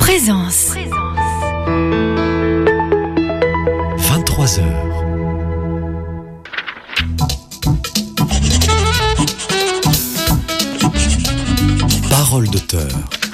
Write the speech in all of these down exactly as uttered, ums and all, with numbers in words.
Présence. vingt-trois heures. Parole d'auteur.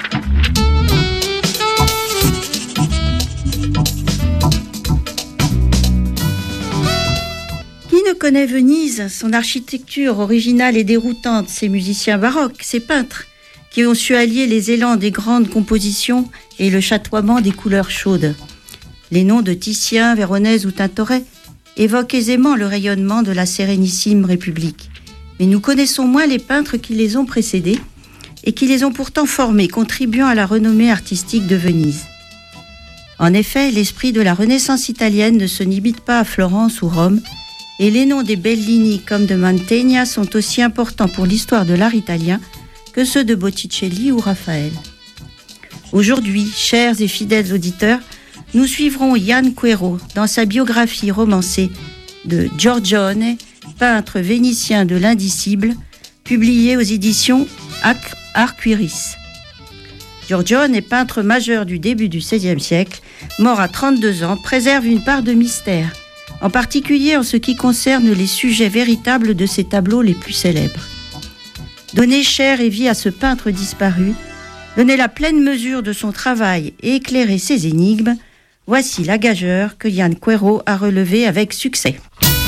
Qui ne connaît Venise, son architecture originale et déroutante, ses musiciens baroques, ses peintres, qui ont su allier les élans des grandes compositions et le chatoiement des couleurs chaudes. Les noms de Titien, Véronèse ou Tintoret évoquent aisément le rayonnement de la sérénissime République. Mais nous connaissons moins les peintres qui les ont précédés et qui les ont pourtant formés, contribuant à la renommée artistique de Venise. En effet, l'esprit de la Renaissance italienne ne se limite pas à Florence ou Rome, et les noms des Bellini comme de Mantegna sont aussi importants pour l'histoire de l'art italien que ceux de Botticelli ou Raphaël. Aujourd'hui, chers et fidèles auditeurs, nous suivrons Jan Quero dans sa biographie romancée de Giorgione, peintre vénitien de l'indicible, publiée aux éditions Arcueris. Giorgione est peintre majeur du début du seizième siècle, mort à trente-deux ans, préserve une part de mystère, en particulier en ce qui concerne les sujets véritables de ses tableaux les plus célèbres. Donner chair et vie à ce peintre disparu, donner la pleine mesure de son travail et éclairer ses énigmes, voici la gageure que Jan Quero a relevée avec succès.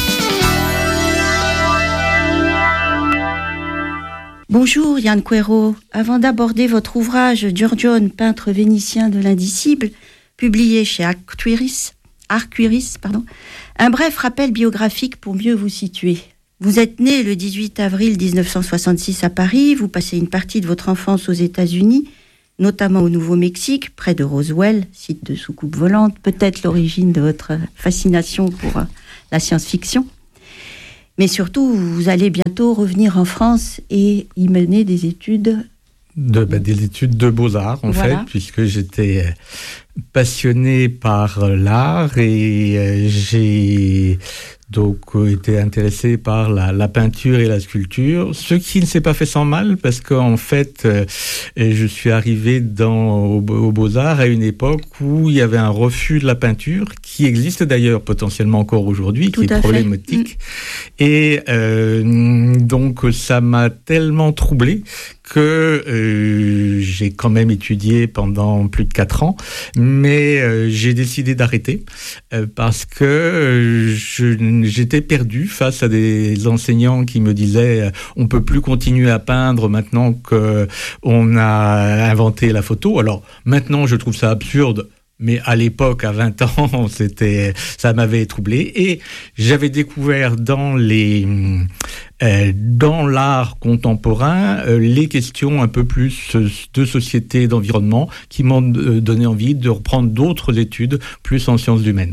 Bonjour Jan Quero, avant d'aborder votre ouvrage Giorgione, peintre vénitien de l'indicible, publié chez Arcueris, Arcueris, pardon, un bref rappel biographique pour mieux vous situer. Vous êtes né le dix-huit avril dix-neuf cent soixante-six à Paris, vous passez une partie de votre enfance aux États-Unis, notamment au Nouveau-Mexique, près de Roswell, site de soucoupe volante, peut-être l'origine de votre fascination pour la science-fiction. Mais surtout, vous allez bientôt revenir en France et y mener des études... De, bah, des études de beaux-arts, en voilà. fait, puisque j'étais passionné par l'art et euh, j'ai... donc euh, été intéressé par la, la peinture et la sculpture, ce qui ne s'est pas fait sans mal, parce qu'en fait, euh, je suis arrivé dans, au, aux Beaux-Arts à une époque où il y avait un refus de la peinture, qui existe d'ailleurs potentiellement encore aujourd'hui, Tout qui est problématique. Mmh. Et euh, donc, ça m'a tellement troublé que euh, j'ai quand même étudié pendant plus de quatre ans, mais euh, j'ai décidé d'arrêter euh, parce que euh, je, j'étais perdu face à des enseignants qui me disaient euh, on peut plus continuer à peindre maintenant qu'on a inventé la photo. Alors maintenant, je trouve ça absurde. Mais à l'époque, à vingt ans, c'était, ça m'avait troublé. Et j'avais découvert dans les, euh, dans l'art contemporain, euh, les questions un peu plus de société, d'environnement, qui m'ont donné envie de reprendre d'autres études, plus en sciences humaines.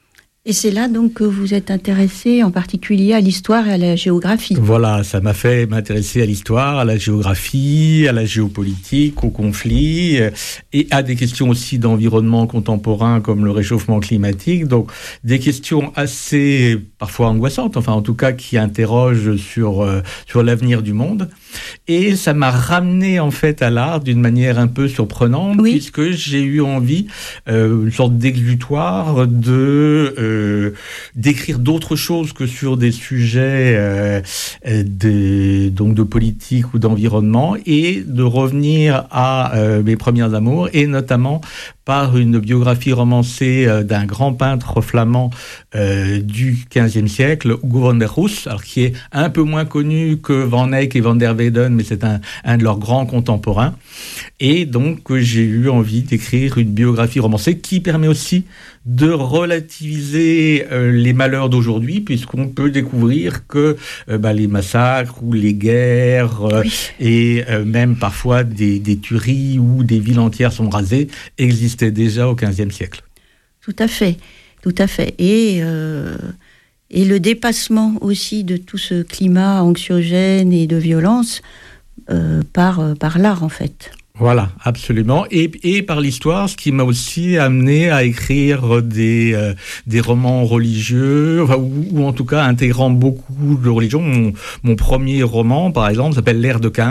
Et c'est là donc que vous êtes intéressé en particulier à l'histoire et à la géographie. Voilà, ça m'a fait m'intéresser à l'histoire, à la géographie, à la géopolitique, aux conflits et à des questions aussi d'environnement contemporain comme le réchauffement climatique. Donc des questions assez parfois angoissantes, enfin en tout cas qui interrogent sur, euh, sur l'avenir du monde. Et ça m'a ramené en fait à l'art d'une manière un peu surprenante, oui. puisque j'ai eu envie, euh, une sorte d'exutoire de... Euh, Euh, d'écrire d'autres choses que sur des sujets euh, de, donc de politique ou d'environnement, et de revenir à euh, mes premiers amours, et notamment par une biographie romancée euh, d'un grand peintre flamand euh, du quinzième siècle, Hugo van der Rohe, alors qui est un peu moins connu que Van Eyck et Van der Weyden, mais c'est un, un de leurs grands contemporains. Et donc j'ai eu envie d'écrire une biographie romancée qui permet aussi de relativiser euh, les malheurs d'aujourd'hui, puisqu'on peut découvrir que euh, bah, les massacres ou les guerres euh, oui. et euh, même parfois des, des tueries où des villes entières sont rasées existaient déjà au quinzième siècle. Tout à fait, tout à fait. Et, euh, et le dépassement aussi de tout ce climat anxiogène et de violence euh, par, par l'art en fait. Voilà, absolument. Et, et par l'histoire, ce qui m'a aussi amené à écrire des, euh, des romans religieux, enfin, ou, ou en tout cas intégrant beaucoup de religions. Mon, mon premier roman, par exemple, s'appelle L'Ère de Caïn.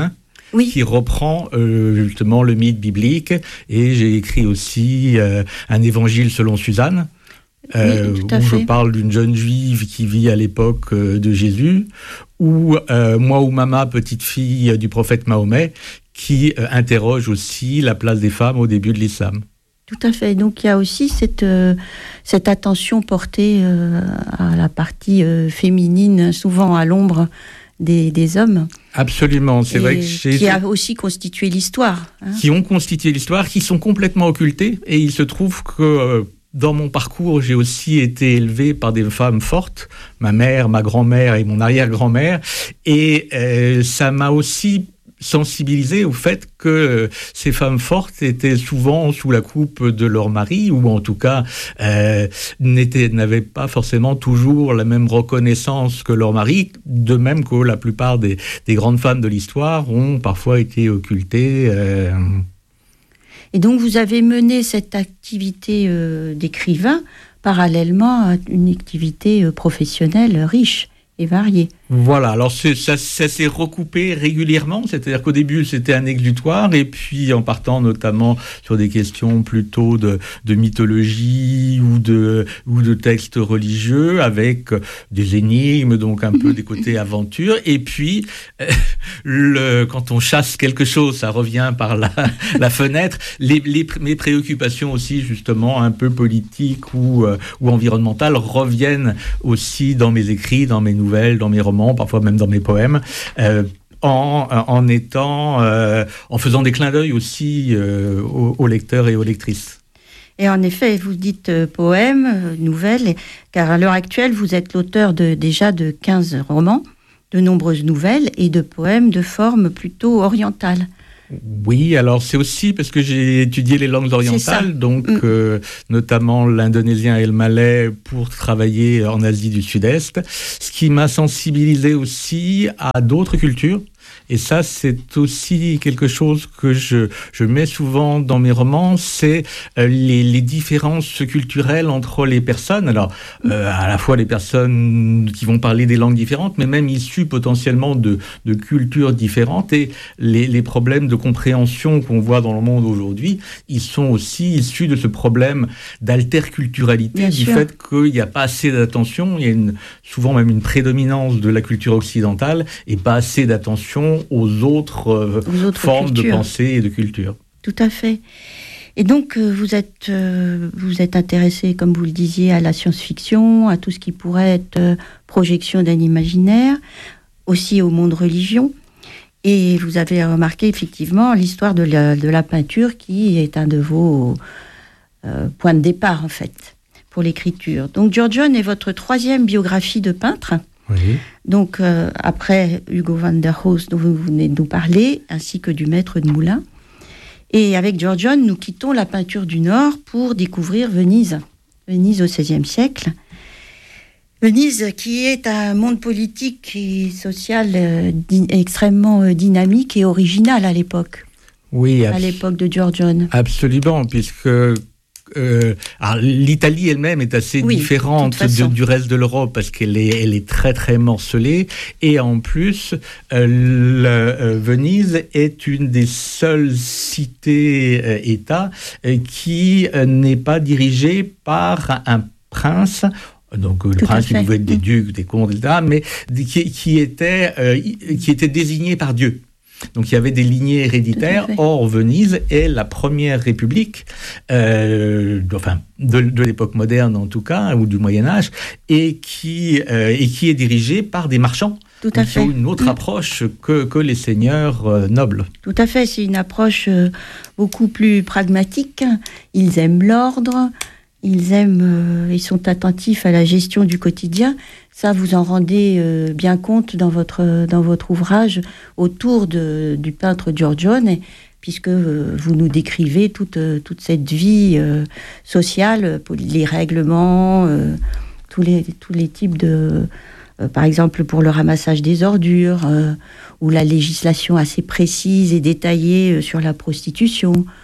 oui. qui reprend euh, justement le mythe biblique. Et j'ai écrit aussi euh, un évangile selon Suzanne, euh, oui, où je parle d'une jeune juive qui vit à l'époque euh, de Jésus, ou euh, moi ou Mama, petite fille du prophète Mahomet, qui euh, interroge aussi la place des femmes au début de l'islam. Tout à fait. Donc il y a aussi cette, euh, cette attention portée euh, à la partie euh, féminine, souvent à l'ombre des, des hommes. Absolument, c'est vrai que j'ai... Qui a aussi constitué l'histoire. Hein. Qui ont constitué l'histoire, qui sont complètement occultées. Et il se trouve que euh, dans mon parcours, j'ai aussi été élevé par des femmes fortes, ma mère, ma grand-mère et mon arrière-grand-mère. Et euh, ça m'a aussi sensibilisé au fait que ces femmes fortes étaient souvent sous la coupe de leur mari, ou en tout cas euh, n'étaient, n'avaient pas forcément toujours la même reconnaissance que leur mari, de même que la plupart des, des grandes femmes de l'histoire ont parfois été occultées. Euh... Et donc vous avez mené cette activité euh, d'écrivain parallèlement à une activité euh, professionnelle riche et variée. Voilà, alors c'est, ça, ça s'est recoupé régulièrement, c'est-à-dire qu'au début c'était un exutoire, et puis en partant notamment sur des questions plutôt de, de mythologie ou de, ou de textes religieux, avec des énigmes, donc un peu des côtés aventure, et puis euh, le, quand on chasse quelque chose, ça revient par la, la fenêtre, les, les, mes préoccupations aussi justement un peu politiques ou, euh, ou environnementales reviennent aussi dans mes écrits, dans mes nouvelles, dans mes romans, parfois même dans mes poèmes, euh, en, en étant, euh, en faisant des clins d'œil aussi euh, aux, aux lecteurs et aux lectrices. Et en effet, vous dites euh, poèmes, euh, nouvelles, car à l'heure actuelle, vous êtes l'auteur de, déjà de quinze romans, de nombreuses nouvelles et de poèmes de forme plutôt orientale. Oui, alors c'est aussi parce que j'ai étudié les langues orientales, donc mmh. euh, notamment l'indonésien et le malais pour travailler en Asie du Sud-Est, ce qui m'a sensibilisé aussi à d'autres cultures. Et ça, c'est aussi quelque chose que je, je mets souvent dans mes romans, c'est euh, les, les différences culturelles entre les personnes. Alors, euh, à la fois les personnes qui vont parler des langues différentes, mais même issues potentiellement de, de cultures différentes. Et les, les problèmes de compréhension qu'on voit dans le monde aujourd'hui, ils sont aussi issus de ce problème d'alterculturalité, Bien du sûr. fait qu'il n'y a pas assez d'attention, il y a une, souvent même une prédominance de la culture occidentale et pas assez d'attention aux autres, euh, aux autres formes cultures. De pensée et de culture. Tout à fait. Et donc, euh, vous êtes, euh, vous êtes intéressé, comme vous le disiez, à la science-fiction, à tout ce qui pourrait être euh, projection d'un imaginaire, aussi au monde religion. Et vous avez remarqué effectivement l'histoire de la, de la peinture qui est un de vos euh, points de départ, en fait, pour l'écriture. Donc, George John est votre troisième biographie de peintre. Oui. Donc, euh, après Hugo van der Rohe, dont vous venez de nous parler, ainsi que du maître de moulin. Et avec George John, nous quittons la peinture du Nord pour découvrir Venise. Venise au seizième siècle. Venise, qui est un monde politique et social euh, di- extrêmement euh, dynamique et original à l'époque. Oui, abs- à l'époque de George John. Absolument, puisque... Euh, alors, l'Italie elle-même est assez oui, différente de, du reste de l'Europe parce qu'elle est, elle est très très morcelée, et en plus euh, le, euh, Venise est une des seules cités-États euh, qui euh, n'est pas dirigée par un prince. Donc le Tout prince qui pouvait être des ducs, des comtes, et cetera, mais qui, qui était euh, qui était désigné par Dieu. Donc il y avait des lignées héréditaires. Or, Venise est la première république, euh, enfin de, de l'époque moderne en tout cas, ou du Moyen-Âge, et qui, euh, et qui est dirigée par des marchands. Tout à fait. Qui ont une autre approche que, que les seigneurs euh, nobles. Tout à fait, c'est une approche euh, beaucoup plus pragmatique. Ils aiment l'ordre, ils aiment, euh, ils sont attentifs à la gestion du quotidien. Ça, vous en rendez euh, bien compte dans votre, dans votre ouvrage autour de, du peintre George John, puisque euh, vous nous décrivez toute, euh, toute cette vie euh, sociale, les règlements, euh, tous, les, tous les types de... Euh, par exemple, pour le ramassage des ordures, euh, ou la législation assez précise et détaillée euh, sur la prostitution.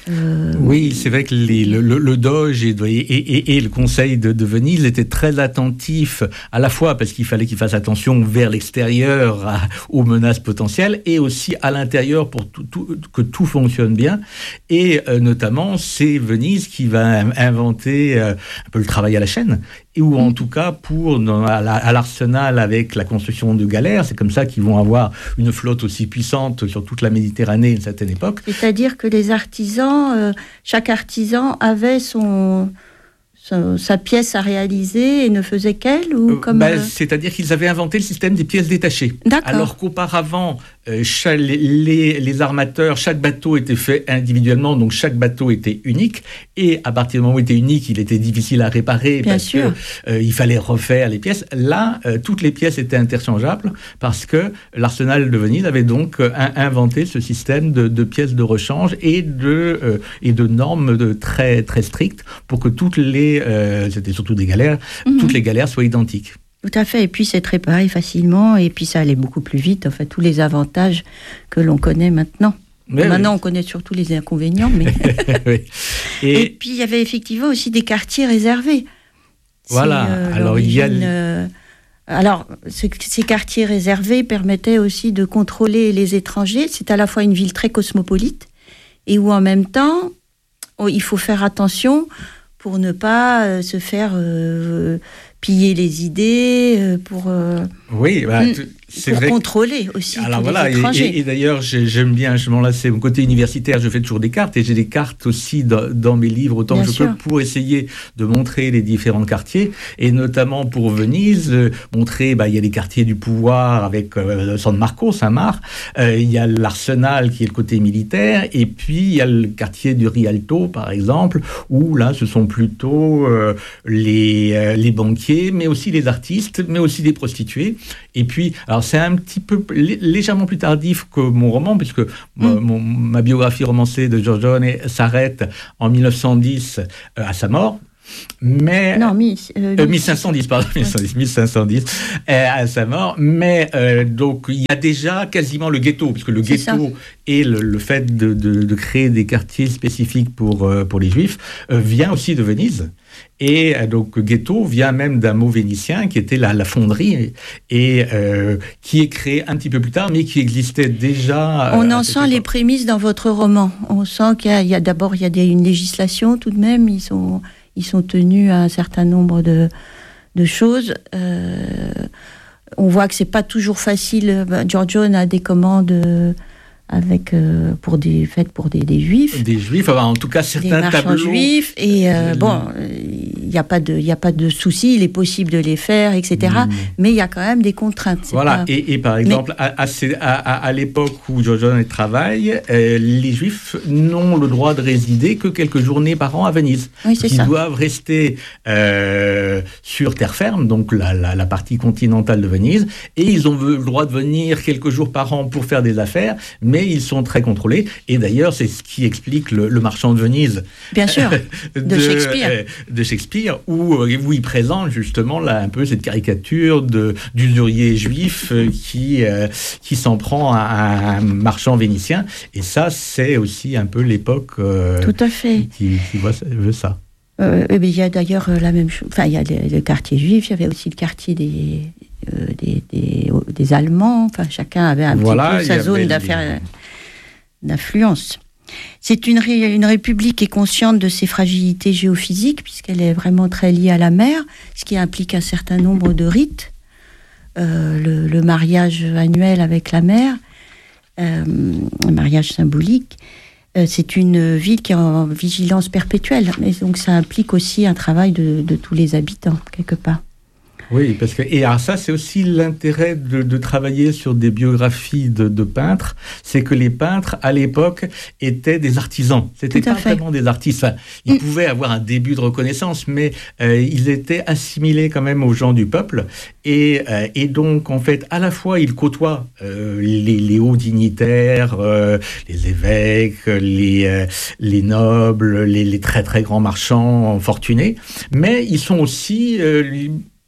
Euh... Oui, c'est vrai que les, le, le, le Doge et, et, et, et le Conseil de, de Venise étaient très attentifs, à la fois parce qu'il fallait qu'ils fassent attention vers l'extérieur à, aux menaces potentielles, et aussi à l'intérieur pour tout, tout, que tout fonctionne bien. Et euh, notamment, c'est Venise qui va inventer euh, un peu le travail à la chaîne, et ou en mmh. tout cas pour dans, à, la, à l'arsenal avec la construction de galères. C'est comme ça qu'ils vont avoir une flotte aussi puissante sur toute la Méditerranée à une certaine époque. C'est-à-dire que les artisans Euh, chaque artisan avait son, son, sa pièce à réaliser et ne faisait qu'elle ou comme bah, euh... C'est-à-dire qu'ils avaient inventé le système des pièces détachées. D'accord. Alors qu'auparavant, euh, chaque, les, les armateurs, chaque bateau était fait individuellement, donc chaque bateau était unique. Et à partir du moment où il était unique, il était difficile à réparer. Bien parce sûr. que euh, il fallait refaire les pièces. Là, euh, toutes les pièces étaient interchangeables parce que l'Arsenal de Venise avait donc euh, inventé ce système de, de pièces de rechange et de, euh, et de normes de très, très strictes pour que toutes les, euh, c'était surtout des galères, mm-hmm. toutes les galères soient identiques. Tout à fait, et puis c'est réparé facilement, et puis ça allait beaucoup plus vite, en fait, tous les avantages que l'on connaît maintenant. Mais maintenant, oui. On connaît surtout les inconvénients, mais... oui. et... et puis, il y avait effectivement aussi des quartiers réservés. Voilà, euh, alors il y a... Euh... Alors, ce, ces quartiers réservés permettaient aussi de contrôler les étrangers. C'est à la fois une ville très cosmopolite, et où en même temps, oh, il faut faire attention pour ne pas euh, se faire... Euh, piller les idées, euh, pour, euh, oui, bah, mm, c'est pour vrai contrôler aussi alors tous voilà, les étrangers. Et, et, et d'ailleurs, j'aime bien, je m'en lasse, mon côté universitaire, je fais toujours des cartes, et j'ai des cartes aussi dans, dans mes livres, autant bien que je sûr. peux, pour essayer de montrer les différents quartiers, et notamment pour Venise, euh, montrer, bah, il y a les quartiers du pouvoir avec euh, San Marco, Saint-Marc, euh, il y a l'Arsenal qui est le côté militaire, et puis il y a le quartier du Rialto, par exemple, où là, ce sont plutôt euh, les, euh, les banquiers, mais aussi les artistes, mais aussi des prostituées. Et puis, alors c'est un petit peu lé- légèrement plus tardif que mon roman, puisque mm. ma, mon, ma biographie romancée de Giorgione s'arrête en mille neuf cent dix euh, à sa mort. Mais non, mille, euh, euh, mille cinq cent dix, pardon, mille cinq cent dix, mille cinq cent dix euh, à sa mort. Mais euh, donc il y a déjà quasiment le ghetto, puisque le c'est ghetto ça. et le, le fait de, de, de créer des quartiers spécifiques pour euh, pour les Juifs euh, vient aussi de Venise. Et euh, donc ghetto vient même d'un mot vénitien qui était la, la fonderie, et euh, qui est créé un petit peu plus tard, mais qui existait déjà. On en sent époque. Les prémices dans votre roman. On sent qu'il y a, il y a d'abord il y a des, une législation tout de même. Ils sont Ils sont tenus à un certain nombre de, de choses. Euh, on voit que c'est pas toujours facile. Giorgione a des commandes avec euh, pour des faites pour des, des juifs. Des juifs, enfin, en tout cas certains des tableaux. Juifs. Et euh, bon, il n'y a pas de, il y a pas de souci. Il est possible de les faire, et cetera. Mmh. Mais il y a quand même des contraintes. C'est voilà. Pas... Et, et par exemple, Mais... à, à, à, à l'époque où Giorgione travaille, euh, les Juifs n'ont le droit de résider que quelques journées par an à Venise. Oui, c'est Ils ça. doivent rester euh, sur terre ferme, donc la, la, la partie continentale de Venise, et ils ont le droit de venir quelques jours par an pour faire des affaires, mais ils sont très contrôlés. Et d'ailleurs, c'est ce qui explique le, le Marchand de Venise. Bien sûr, de, de Shakespeare. Euh, de Shakespeare, où, où il présente justement là un peu cette caricature de, d'usurier juif euh, qui, euh, qui s'en prend à, à un marchand vénitien. Et ça, c'est aussi un peu l'époque euh, Tout à fait. qui, qui voit, veut ça. Euh, il y a d'ailleurs la même chose. Enfin, il y a le, le quartier juif, il y avait aussi le quartier des, euh, des, des, des Allemands. Enfin, chacun avait un voilà, petit peu sa zone d'affaires, les... d'influence. C'est une, ré, une république qui est consciente de ses fragilités géophysiques, puisqu'elle est vraiment très liée à la mer, ce qui implique un certain nombre de rites. Euh, le, le mariage annuel avec la mer, euh, un mariage symbolique. C'est une ville qui est en vigilance perpétuelle, et donc ça implique aussi un travail de, de tous les habitants, quelque part. Oui, parce que et alors ça, c'est aussi l'intérêt de, de travailler sur des biographies de, de peintres, c'est que les peintres, à l'époque, étaient des artisans. C'était pas fait. Vraiment des artistes. Enfin, ils mmh. pouvaient avoir un début de reconnaissance, mais euh, ils étaient assimilés quand même aux gens du peuple. Et, euh, et donc, en fait, à la fois, ils côtoient euh, les, les hauts dignitaires, euh, les évêques, les, euh, les nobles, les, les très très grands marchands fortunés, mais ils sont aussi... Euh,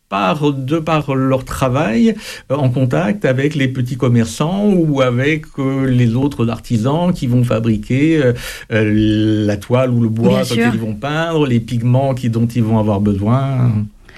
par, de par leur travail euh, en contact avec les petits commerçants ou avec euh, les autres artisans qui vont fabriquer euh, euh, la toile ou le bois sur lequel ils vont peindre, les pigments qui, dont ils vont avoir besoin.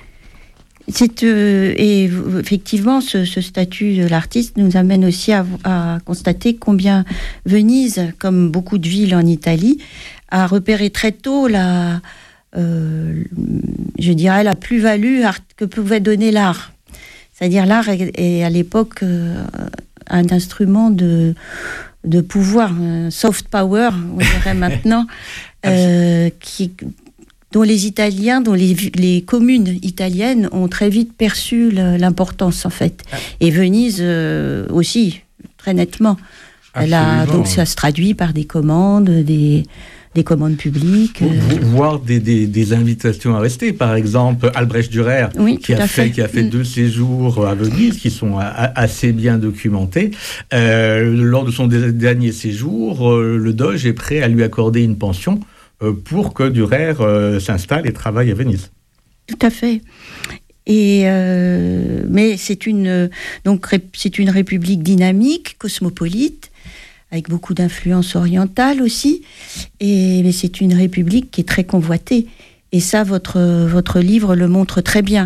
C'est, euh, et effectivement, ce, ce statut de l'artiste nous amène aussi à, à constater combien Venise, comme beaucoup de villes en Italie, a repéré très tôt la, euh, je dirais, la plus-value que pouvait donner l'art. C'est-à-dire l'art est, est à l'époque euh, un instrument de, de pouvoir, un soft power, on dirait maintenant, euh, qui... dont les Italiens, dont les, les communes italiennes ont très vite perçu l'importance, en fait. Et Venise euh, aussi, très nettement. Elle a, donc ça se traduit par des commandes, des, des commandes publiques. Euh... Voire des, des, des invitations à rester. Par exemple, Albrecht Dürer, oui, qui, a fait, fait. qui a fait mmh. deux séjours à Venise, qui sont a, assez bien documentés. Euh, lors de son dernier séjour, euh, le Doge est prêt à lui accorder une pension pour que Dürer euh, s'installe et travaille à Venise. Tout à fait. Et euh, mais c'est une donc c'est une république dynamique, cosmopolite, avec beaucoup d'influences orientales aussi. Et mais c'est une république qui est très convoitée. Et ça, votre votre livre le montre très bien.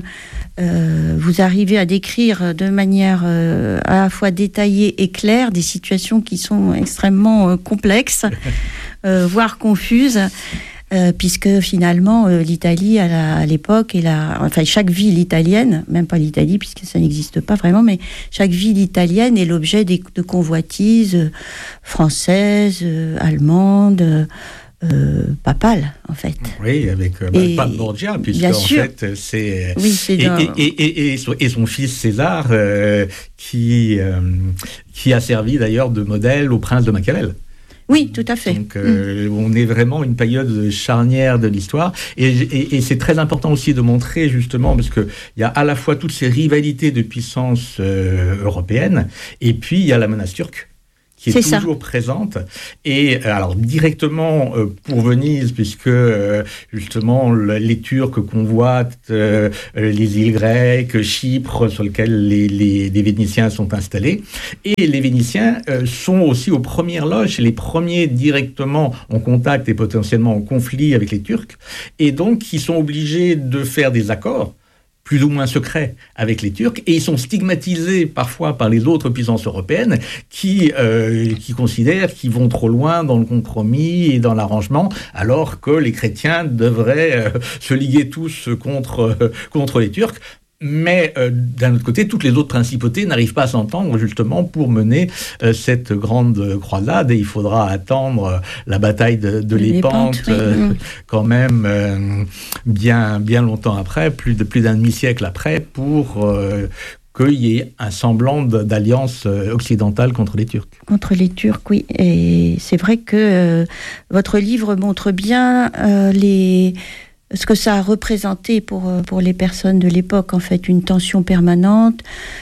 Euh, vous arrivez à décrire de manière euh, à la fois détaillée et claire des situations qui sont extrêmement euh, complexes, euh, voire confuses, euh, puisque finalement euh, l'Italie à, la, à l'époque, et la, enfin chaque ville italienne, même pas l'Italie puisque ça n'existe pas vraiment, mais chaque ville italienne est l'objet des, de convoitises euh, françaises, euh, allemandes. Euh, Euh, papal, en fait. Oui, avec euh, bah, le pape Borgia, puisque en sûr. fait, c'est... Oui, c'est et, dans... et, et, et, et, son, et son fils César, euh, qui, euh, qui a servi d'ailleurs de modèle au prince de Machiavel. Oui, tout à fait. Donc, euh, mmh. on est vraiment une période charnière de l'histoire. Et, et, et c'est très important aussi de montrer, justement, parce qu'il y a à la fois toutes ces rivalités de puissance euh, européenne, et puis il y a la menace turque, qui est, est toujours ça. présente. Et alors, directement euh, pour Venise, puisque euh, justement le, les Turcs convoitent euh, les îles grecques, Chypre, sur lesquelles les, les, les Vénitiens sont installés. Et les Vénitiens euh, sont aussi aux premières loges, les premiers directement en contact et potentiellement en conflit avec les Turcs. Et donc, ils sont obligés de faire des accords plus ou moins secrets avec les Turcs, et ils sont stigmatisés parfois par les autres puissances européennes qui, euh, qui considèrent qu'ils vont trop loin dans le compromis et dans l'arrangement, alors que les chrétiens devraient euh, se liguer tous contre, euh, contre les Turcs. Mais euh, d'un autre côté, toutes les autres principautés n'arrivent pas à s'entendre justement pour mener euh, cette grande croisade, et il faudra attendre euh, la bataille de, de Lépante oui. euh, quand même euh, bien, bien longtemps après, plus, de, plus d'un demi-siècle après, pour euh, qu'il y ait un semblant d'alliance occidentale contre les Turcs. Contre les Turcs, oui. Et c'est vrai que euh, votre livre montre bien euh, les... ce que ça a représenté pour, pour les personnes de l'époque, en fait, une tension permanente,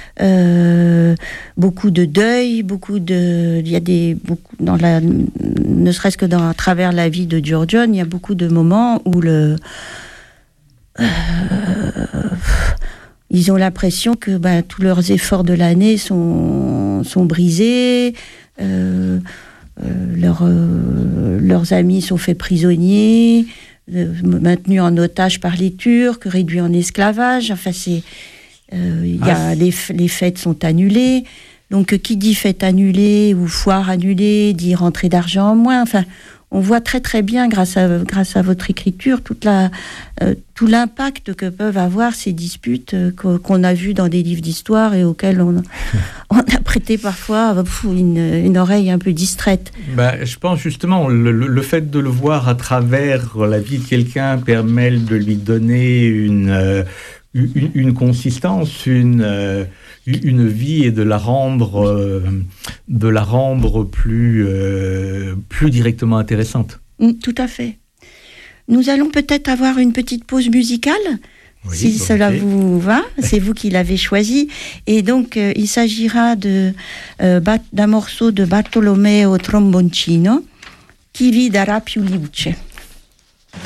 euh, beaucoup de deuil, beaucoup de... Il y a des... Beaucoup, dans la, ne serait-ce que dans, à travers la vie de Giorgione, il y a beaucoup de moments où le... Euh, ils ont l'impression que ben, tous leurs efforts de l'année sont, sont brisés, euh, euh, leur, euh, leurs amis sont faits prisonniers, Euh, maintenus en otage par les Turcs, réduits en esclavage. Enfin, c'est, euh, y a, ah, les, les fêtes sont annulées. Donc, qui dit fête annulée ou foire annulée, dit rentrée d'argent en moins. Enfin, on voit très très bien, grâce à, grâce à votre écriture, toute la, euh, tout l'impact que peuvent avoir ces disputes euh, qu'on a vues dans des livres d'histoire et auxquelles on, on a prêté parfois pff, une, une oreille un peu distraite. Bah, je pense justement, le, le fait de le voir à travers la vie de quelqu'un permet de lui donner une, euh, une, une consistance, une... Euh, une vie, et de la rendre, euh, de la rendre plus, euh, plus directement intéressante. Tout à fait. Nous allons peut-être avoir une petite pause musicale, oui, si bon, cela okay. vous va. C'est vous qui l'avez choisi. Et donc, euh, il s'agira de, euh, d'un morceau de Bartolomeo Tromboncino, Chi vi darà più luce.